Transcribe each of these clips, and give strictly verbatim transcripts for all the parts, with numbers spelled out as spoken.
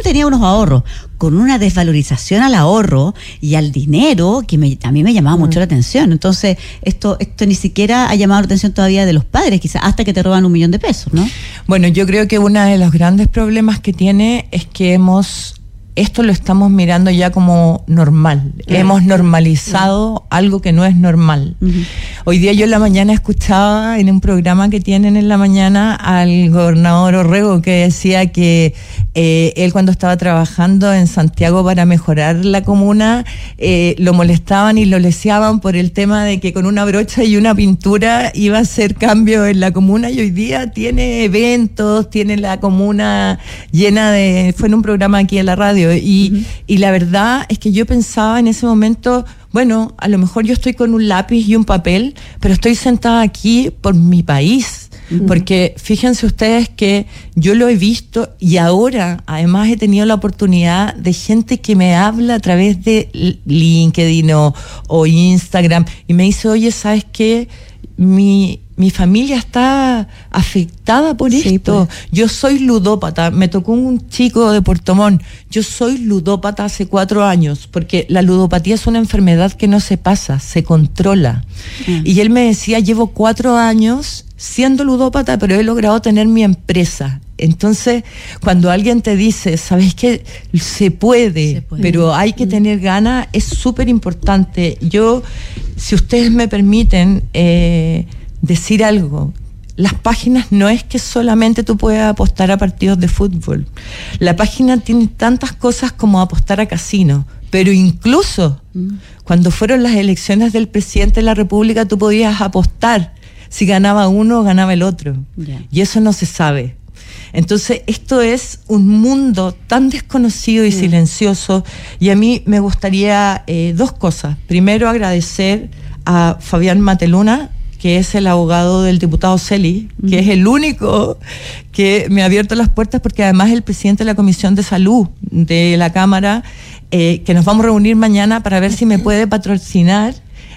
tenía unos ahorros con una desvalorización al ahorro y al dinero que me, a mí me llamaba mm. mucho la atención. Entonces, esto esto ni siquiera ha llamado la atención todavía de los padres, quizás hasta que te roban un millón de pesos, ¿no? Bueno, yo creo que uno de los grandes problemas que tiene es que hemos... Esto lo estamos mirando ya como normal. Uh-huh. Hemos normalizado uh-huh. algo que no es normal. Uh-huh. Hoy día yo en la mañana escuchaba en un programa que tienen en la mañana al gobernador Orrego que decía que eh, él cuando estaba trabajando en Santiago para mejorar la comuna, eh, lo molestaban y lo leseaban por el tema de que con una brocha y una pintura iba a hacer cambio en la comuna, y hoy día tiene eventos, tiene la comuna llena de... Fue en un programa aquí en la radio. Y, uh-huh. y la verdad es que yo pensaba en ese momento, bueno, a lo mejor yo estoy con un lápiz y un papel, pero estoy sentada aquí por mi país, uh-huh. porque fíjense ustedes que yo lo he visto, y ahora además he tenido la oportunidad de gente que me habla a través de LinkedIn o, o Instagram y me dice, oye, ¿sabes qué? Mi... Mi familia está afectada por sí, esto. Pues. Yo soy ludópata. Me tocó un chico de Puerto Montt. Yo soy ludópata hace cuatro años, porque la ludopatía es una enfermedad que no se pasa, se controla. Mm. Y él me decía, llevo cuatro años siendo ludópata, pero he logrado tener mi empresa. Entonces, cuando alguien te dice, ¿sabes qué? Se puede, se puede. Pero hay que mm. tener ganas, es súper importante. Yo, si ustedes me permiten... Eh, decir algo, las páginas no es que solamente tú puedas apostar a partidos de fútbol, la página tiene tantas cosas como apostar a casino, pero incluso mm. cuando fueron las elecciones del presidente de la República tú podías apostar si ganaba uno o ganaba el otro, yeah. y eso no se sabe. Entonces esto es un mundo tan desconocido y mm. silencioso, y a mí me gustaría eh, dos cosas. Primero, agradecer a Fabián Mateluna, que es el abogado del diputado Celi, que uh-huh. es el único que me ha abierto las puertas, porque además es el presidente de la Comisión de Salud de la Cámara, eh, que nos vamos a reunir mañana para ver si me puede patrocinar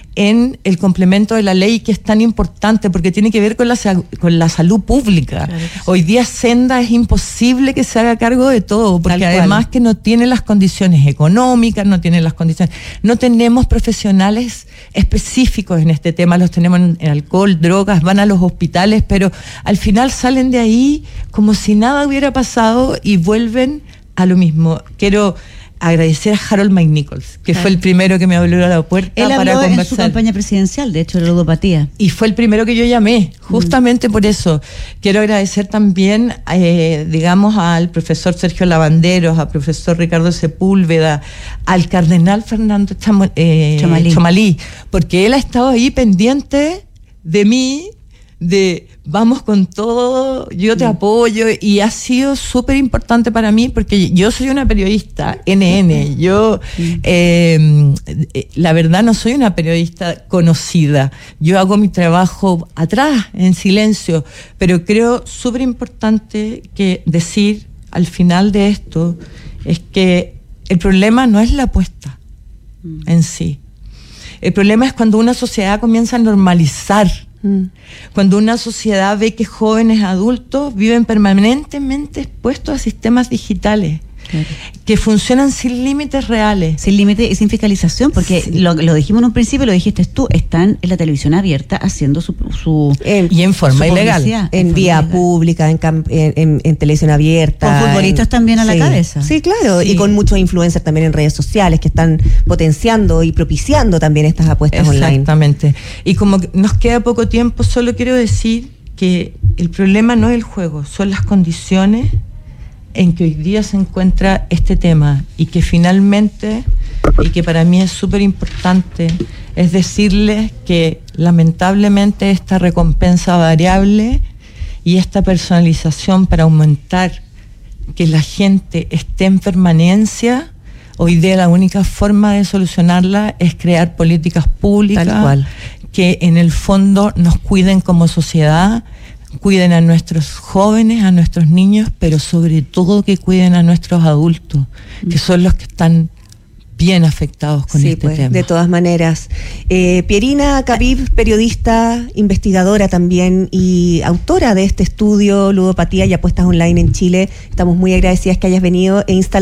en el complemento de la ley, que es tan importante porque tiene que ver con la, con la salud pública. Claro que sí. Hoy día Senda es imposible que se haga cargo de todo, porque además que no tiene las condiciones económicas, no tiene las condiciones, no tenemos profesionales específicos en este tema, los tenemos en, en alcohol, drogas, van a los hospitales, pero al final salen de ahí como si nada hubiera pasado y vuelven a lo mismo. Quiero agradecer a Harold McNichols, que claro. fue el primero que me abrió la puerta Él para habló conversar. En su campaña presidencial, de hecho, de la ludopatía. Y fue el primero que yo llamé, justamente mm. por eso. Quiero agradecer también, eh, digamos, al profesor Sergio Lavanderos, al profesor Ricardo Sepúlveda, al cardenal Fernando Chamo, eh, Chomalí. Chomalí, porque él ha estado ahí pendiente de mí, de vamos con todo, yo te apoyo, y ha sido súper importante para mí porque yo soy una periodista N N, yo eh, la verdad no soy una periodista conocida, yo hago mi trabajo atrás, en silencio, pero creo súper importante que decir al final de esto es que el problema no es la apuesta mm. en sí, el problema es cuando una sociedad comienza a normalizar. Cuando una sociedad ve que jóvenes adultos viven permanentemente expuestos a sistemas digitales, claro. que funcionan sin límites reales. Sin límite y sin fiscalización, porque sí. lo, lo dijimos en un principio, lo dijiste tú, están en la televisión abierta haciendo su... su en, y en forma ilegal. En, en vía ilegal. pública, en, en, en, en televisión abierta. Con futbolistas en, también a la sí. cabeza. Sí, claro, sí. y con muchos influencers también en redes sociales que están potenciando y propiciando también estas apuestas Exactamente. online. Exactamente. Y como nos queda poco tiempo, solo quiero decir que el problema no es el juego, son las condiciones en que hoy día se encuentra este tema, y que finalmente, y que para mí es súper importante, es decirles que lamentablemente esta recompensa variable y esta personalización para aumentar que la gente esté en permanencia, hoy día la única forma de solucionarla es crear políticas públicas Tal cual. que en el fondo nos cuiden como sociedad, cuiden a nuestros jóvenes, a nuestros niños, pero sobre todo que cuiden a nuestros adultos, que son los que están bien afectados con sí, este pues, tema. De todas maneras. Eh, Pierina Capip, periodista, investigadora también y autora de este estudio Ludopatía y Apuestas Online en Chile. Estamos muy agradecidas que hayas venido e instalado